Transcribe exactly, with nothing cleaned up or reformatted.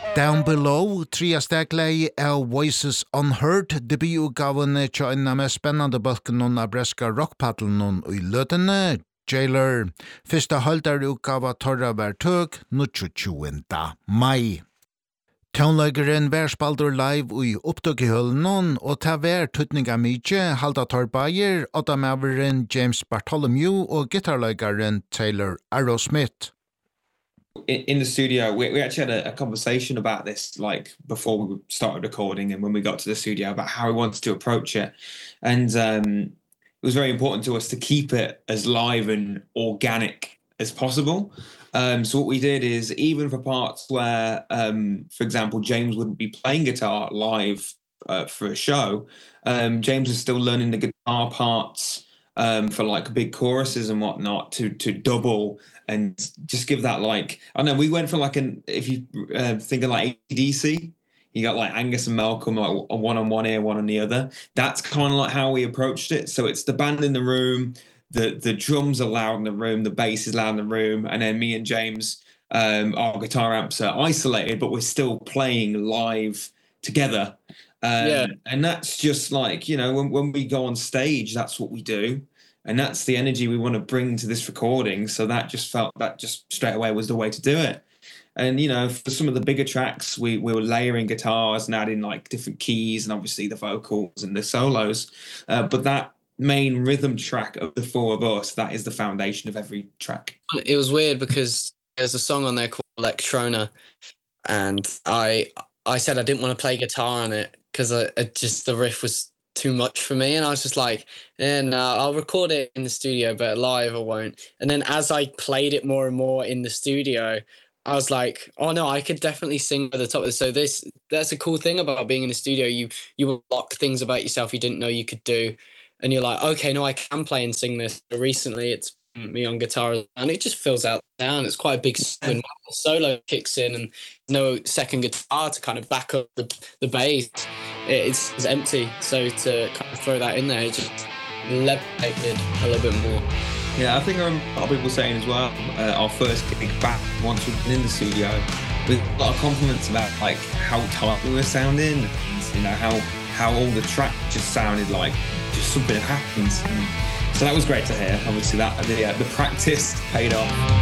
Down Below, tria stegleie av Voices Unheard, debututgaven til en av mest spennende bølgen av breska rockpaddelen i løtene, Jailer. Første halvdare utgave torra var tøk, tjuende mai. Tonleggeren var spaldur live i oppdøkehøllen, og ta var tøtninga mykje, halda torbager, Adam James Bartholomew og gitarleggeren Taylor Arrowsmith. In, in the studio, we, we actually had a, a conversation about this, like before we started recording and when we got to the studio, about how we wanted to approach it. And um, it was very important to us to keep it as live and organic as possible. Um, so what we did is, even for parts where, um, for example, James wouldn't be playing guitar live uh, for a show, um, James was still learning the guitar parts um, for like big choruses and whatnot to to double and just give that, like, I don't know, we went for like an, if you uh, think of like A C D C, you got like Angus and Malcolm, like one on one ear, one on the other. That's kind of like how we approached it. So it's the band in the room, the the drums are loud in the room, the bass is loud in the room, and then me and James, um, our guitar amps are isolated, but we're still playing live together. Um, yeah. And that's just like, you know, when, when we go on stage, that's what we do. And that's the energy we want to bring to this recording. So that just felt, that just straight away was the way to do it. And, you know, for some of the bigger tracks, we, we were layering guitars and adding like different keys and obviously the vocals and the solos. Uh, but that main rhythm track of the four of us, that is the foundation of every track. It was weird because there's a song on there called Electrona. And I I said I didn't want to play guitar on it because I, I just the riff was too much for me, and I was just like, eh, no, I'll record it in the studio, but live I won't. And then as I played it more and more in the studio, I was like, oh no, I could definitely sing at the top of this. So this that's a cool thing about being in the studio. You you unlock things about yourself you didn't know you could do, and you're like, okay, no, I can play and sing this. But recently it's me on guitar, and it just fills out down. It's quite a big when the solo kicks in and no second guitar to kind of back up the the bass. It's, it's empty, so to kind of throw that in there, it just levitated a little bit more. Yeah, I think I remember a lot of people saying as well, uh, our first gig back, once we've been in the studio, with a lot of compliments about like how tight we were sounding, and you know how how all the track just sounded like just something had happened. And so that was great to hear. Obviously, that the uh, the practice paid off.